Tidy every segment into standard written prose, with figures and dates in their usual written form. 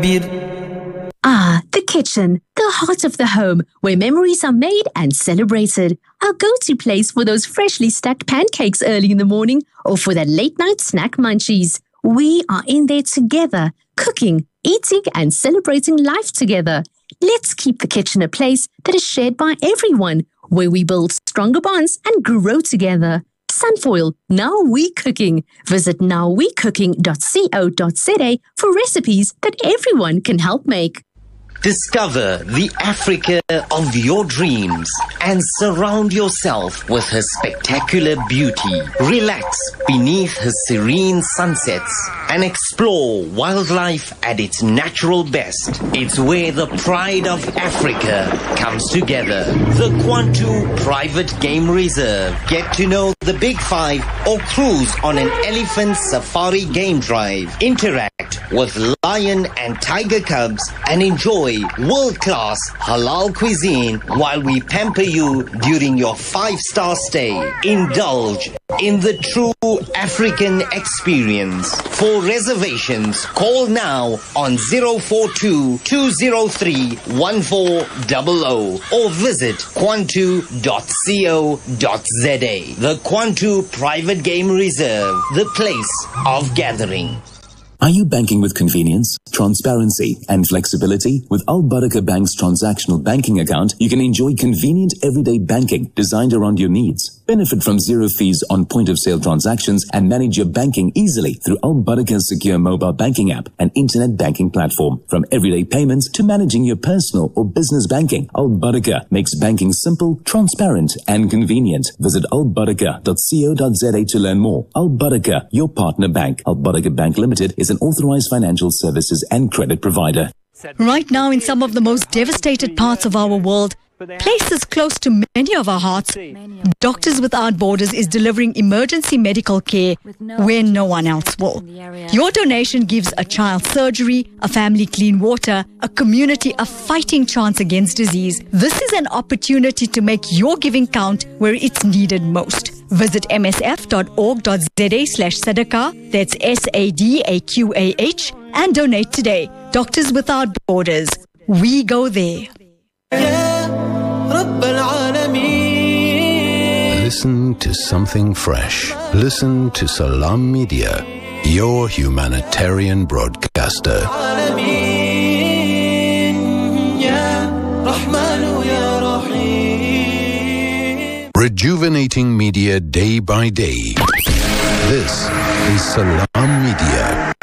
Ah, the kitchen, the heart of the home, where memories are made and celebrated. Our go-to place for those freshly stacked pancakes early in the morning or for that late-night snack munchies. We are in there together, cooking, eating and celebrating life together. Let's keep the kitchen a place that is shared by everyone, where we build stronger bonds and grow together. Sunfoil, now we cooking. Visit nowwecooking.co.za for recipes that everyone can help make. Discover the Africa of your dreams and surround yourself with her spectacular beauty. Relax beneath her serene sunsets and explore wildlife at its natural best. It's where the pride of Africa comes together. The Kwantu Private Game Reserve. Get to know the Big Five or cruise on an elephant safari game drive. Interact with lion and tiger cubs and enjoy world-class halal cuisine while we pamper you during your 5-star stay. Indulge in the true African experience. For reservations, call now on 042-203-1400 or visit kwantu.co.za. The Kwantu Private Game Reserve, the place of gathering. Are you banking with convenience, transparency, and flexibility? With Al Barakah Bank's transactional banking account, you can enjoy convenient everyday banking designed around your needs. Benefit from zero fees on point-of-sale transactions and manage your banking easily through Al Barakah's secure mobile banking app and internet banking platform. From everyday payments to managing your personal or business banking, Al Barakah makes banking simple, transparent, and convenient. Visit albarakah.co.za to learn more. Al Barakah, your partner bank. Al Barakah Bank Limited is an authorized financial services and credit provider. Right now, in some of the most devastated parts of our world, places close to many of our hearts, Doctors Without Borders is delivering emergency medical care where no one else will. Your donation gives a child surgery, a family clean water, a community a fighting chance against disease. This is an opportunity to make your giving count where it's needed most. Visit msf.org.za/sadaqah, that's SADAQAH, and donate today. Doctors Without Borders. We go there. Listen to something fresh. Listen to Salam Media, your humanitarian broadcaster. Rejuvenating media day by day. This is Salam Media.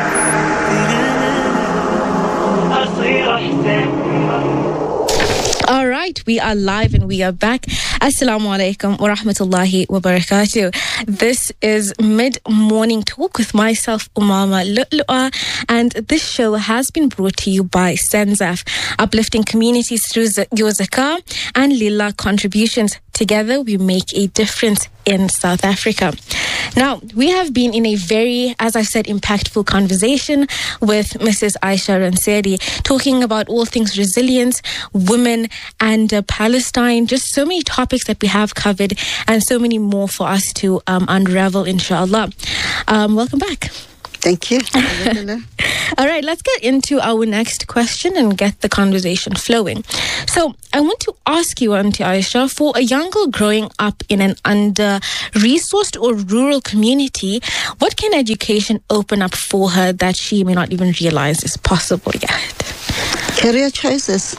All right, we are live and we are back. Assalamu alaikum wa rahmatullahi wa barakatuh. This is Mid-Morning Talk with myself, Umama Lu'lu'a, and this show has been brought to you by Senzaf, uplifting communities through your zakah and lillah contributions. Together, we make a difference in South Africa. Now, we have been in a very, as I said, impactful conversation with Mrs. Aisha Ranseri, talking about all things resilience, women, and Palestine. Just so many topics that we have covered and so many more for us to unravel, inshallah. Welcome back. Thank you. All right, let's get into our next question and get the conversation flowing. So I want to ask you, Auntie Aisha, for a young girl growing up in an under-resourced or rural community, what can education open up for her that she may not even realize is possible yet? Career choices.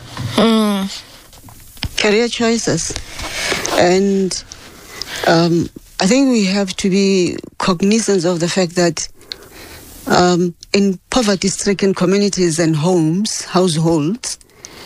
Career choices. And I think we have to be cognizant of the fact that in poverty-stricken communities and households,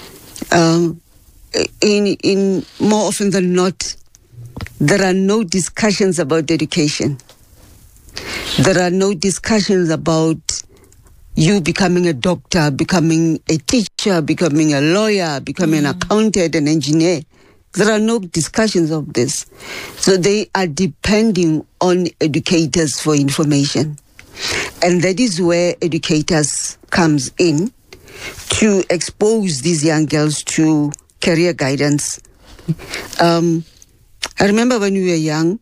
in more often than not, there are no discussions about education. There are no discussions about you becoming a doctor, becoming a teacher, becoming a lawyer, becoming an accountant, an engineer. There are no discussions of this. So they are depending on educators for information. And that is where educators comes in to expose these young girls to career guidance. I remember when we were young,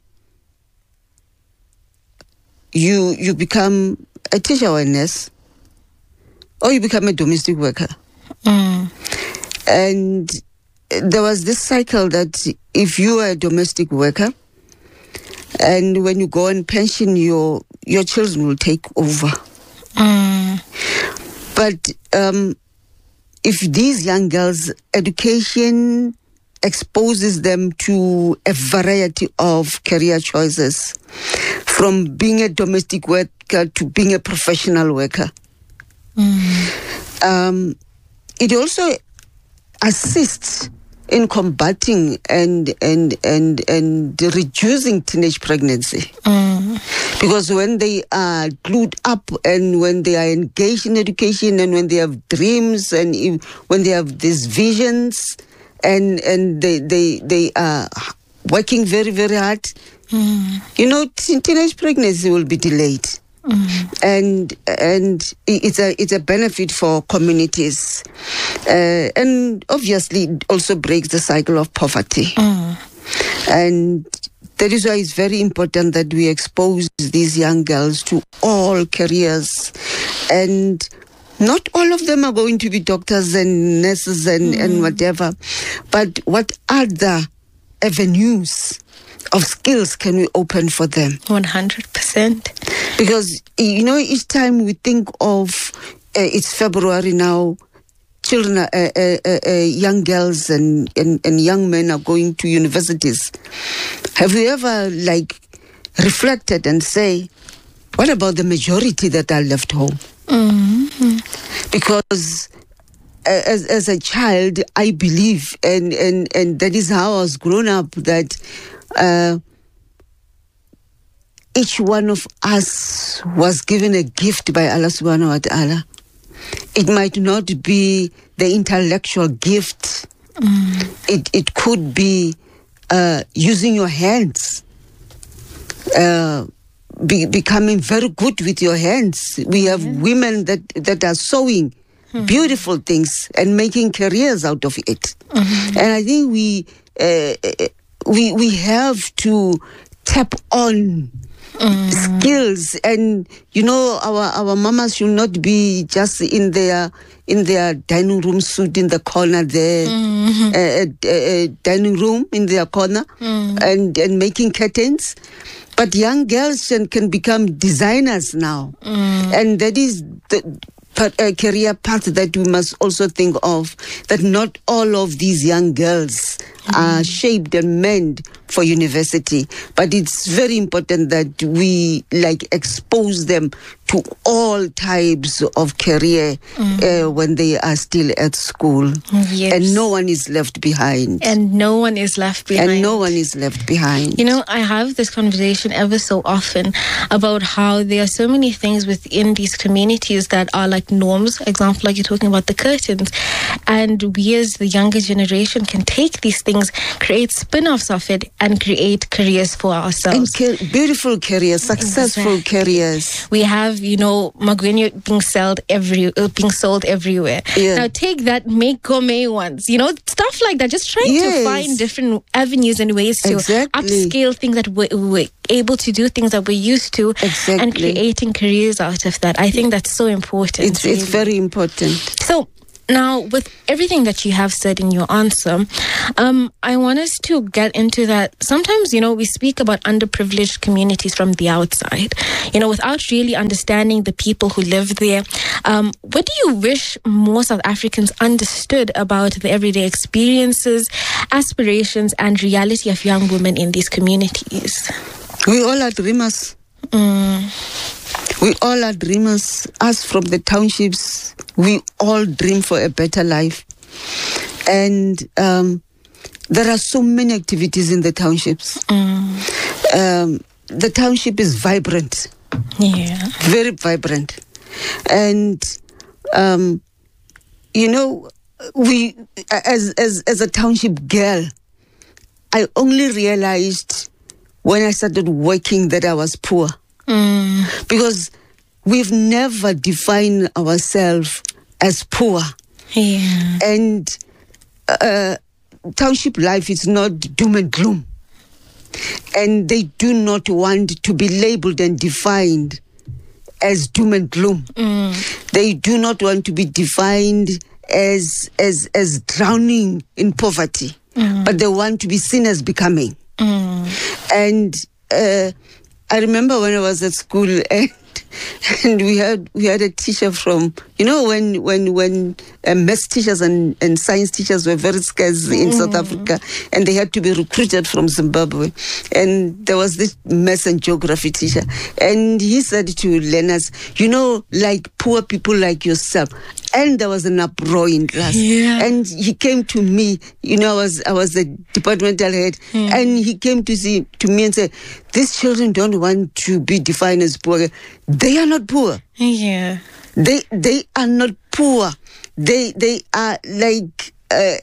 you become a teacher or a nurse, or you become a domestic worker. And there was this cycle that if you are a domestic worker, and when you go on pension, your children will take over. But if these young girls, education exposes them to a variety of career choices, from being a domestic worker to being a professional worker. It also assists in combating and reducing teenage pregnancy. Because when they are glued up and when they are engaged in education and when they have dreams and when they have these visions and they are working very, very hard, teenage pregnancy will be delayed. And it's a benefit for communities, and obviously it also breaks the cycle of poverty. And that is why it's very important that we expose these young girls to all careers, and not all of them are going to be doctors and nurses and whatever, but what other avenues of skills can we open for them? 100%. Because, each time we think of, it's February now, children, young girls and young men are going to universities. Have you ever, reflected and say, what about the majority that are left home? Because as a child, I believe, and that is how I was grown up, that each one of us was given a gift by Allah subhanahu wa ta'ala. It might not be the intellectual gift. It could be using your hands, becoming very good with your hands. We have women that are sewing beautiful things and making careers out of it. And I think we have to tap on skills, and our mamas should not be just in their dining room suit in the corner there, dining room in their corner, and making curtains. But young girls can become designers now, and that is the career path that we must also think of, that not all of these young girls are shaped and meant for university, but it's very important that we expose them to all types of career when they are still at school. Yes. And no one is left behind. And no one is left behind. I have this conversation ever so often about how there are so many things within these communities that are like norms. Example, like you're talking about the curtains. And we as the younger generation can take these things, create spin-offs of it, and create careers for ourselves. Beautiful careers, successful careers. We have, magwenya being sold everywhere. Yeah. Now take that, make gourmet ones, stuff like that. Just trying to find different avenues and ways to upscale things that we're able to do, things that we're used to, and creating careers out of that. I think that's so important. It's very important. So now, with everything that you have said in your answer, I want us to get into that. Sometimes, we speak about underprivileged communities from the outside, without really understanding the people who live there. What do you wish more South Africans understood about the everyday experiences, aspirations, and reality of young women in these communities? We all are dreamers. We all are dreamers. Us from the townships, we all dream for a better life. And there are so many activities in the townships. The township is vibrant. Yeah. Very vibrant. And, we, as a township girl, I only realized when I started working that I was poor. Because we've never defined ourselves as poor. Yeah. And township life is not doom and gloom. And they do not want to be labeled and defined as doom and gloom. They do not want to be defined as drowning in poverty, but they want to be seen as becoming. And I remember when I was at school, and we had a teacher from, when maths teachers and science teachers were very scarce in South Africa, and they had to be recruited from Zimbabwe. And there was this maths and geography teacher, and he said to learners, like poor people like yourself. And there was an uproar in class. Yeah. And he came to me, I was the departmental head, and he came to me and said, these children don't want to be defined as poor. They are not poor. Yeah. They are not poor. They are like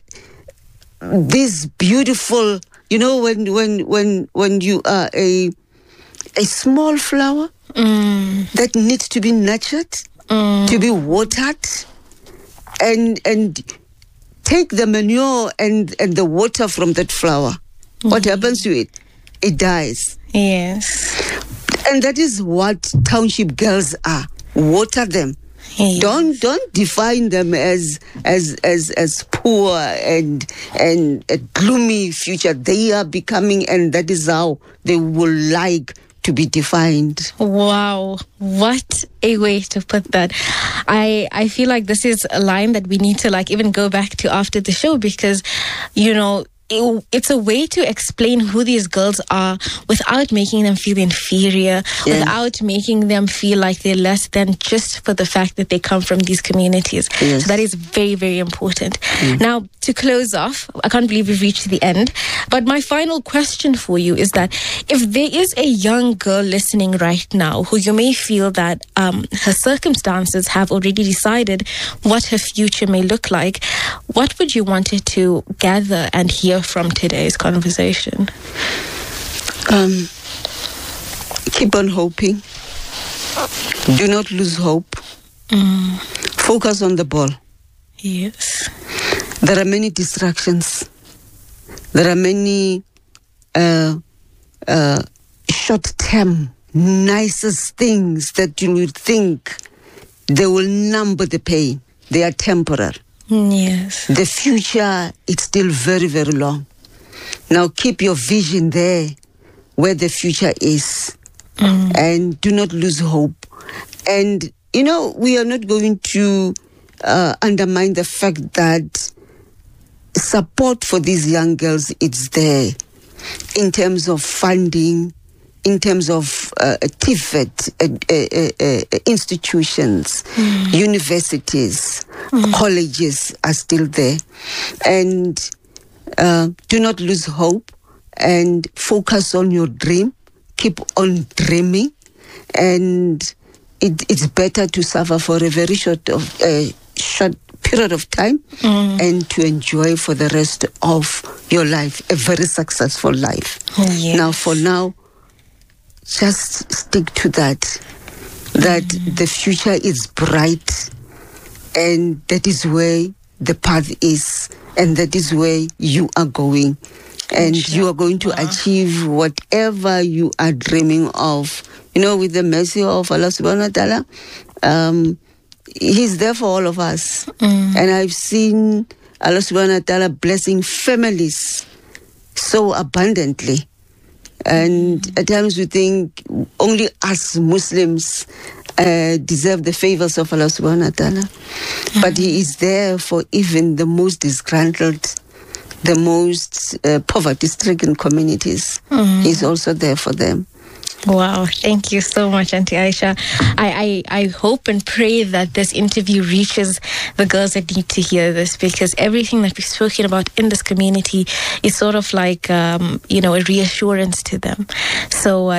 this beautiful, when you are a small flower that needs to be nurtured, to be watered, and take the manure and the water from that flower. What happens to it? It dies. Yes. And that is what township girls are. Water them. Yes. Don't define them as poor and a gloomy future. They are becoming, and that is how they will like to be defined. Wow, what a way to put that. I feel like this is a line that we need to even go back to after the show, because it's a way to explain who these girls are without making them feel inferior, without making them feel like they're less than, just for the fact that they come from these communities. Yes. So that is very, very important. Now, to close off, I can't believe we've reached the end, but my final question for you is that if there is a young girl listening right now who you may feel that her circumstances have already decided what her future may look like, what would you want her to gather and hear from today's conversation? Keep on hoping. Do not lose hope. Focus on the ball. Yes. There are many distractions. There are many short-term, nicest things that you would think they will numb the pain. They are temporary. Yes. The future, it's still very, very long. Now keep your vision there where the future is. And do not lose hope. And, we are not going to undermine the fact that support for these young girls is there in terms of funding, in terms of TVET, institutions, universities, colleges are still there. And do not lose hope and focus on your dream. Keep on dreaming. And it's better to suffer for a very short period of time and to enjoy for the rest of your life, a very successful life. Yes. Now, for now, just stick to that the future is bright, and that is where the path is, and that is where you are going. And you are going to achieve whatever you are dreaming of. With the mercy of Allah subhanahu wa ta'ala, He's there for all of us. And I've seen Allah subhanahu wa ta'ala blessing families so abundantly. And at times we think only us Muslims deserve the favors of Allah subhanahu wa ta'ala. But He is there for even the most disgruntled, the most poverty-stricken communities. He's also there for them. Wow, thank you so much, Auntie Aisha. I hope and pray that this interview reaches the girls that need to hear this, because everything that we've spoken about in this community is sort of like, a reassurance to them. So